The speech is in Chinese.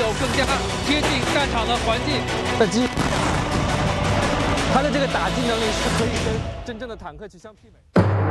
有更加贴近战场的环境。它的这个打击能力是可以跟真正的坦克去相媲美。